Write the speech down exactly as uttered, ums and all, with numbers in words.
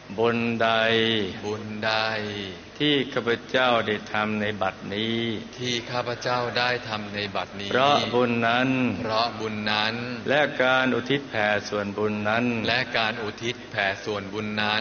บุญใดบุญใดที่ข้าพเจ้าได้ทำในบัดนี้ที่ข้าพเจ้าได้ทำในบัดนี้เพราะบุญนั้นเพราะบุญนั้นและการอุทิศแผ่ส่วนบุญนั้นและการอุทิศแผ่ส่วนบุญนั้น